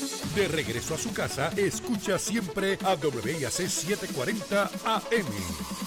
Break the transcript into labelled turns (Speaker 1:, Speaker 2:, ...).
Speaker 1: De regreso a su casa, escucha siempre a WIAC 740 AM.